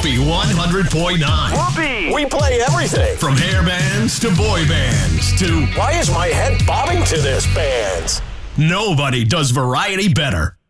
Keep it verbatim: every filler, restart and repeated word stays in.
Whoopee one hundred point nine. Whoopee! We play everything. From hair bands to boy bands to Why is my head bobbing to this bands? nobody does variety better.